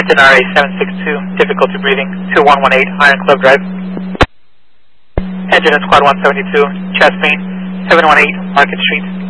Winton RA762, difficulty breathing, 2118 Iron Club Drive. Engine at Squad 172, chest main, 718 Market Street.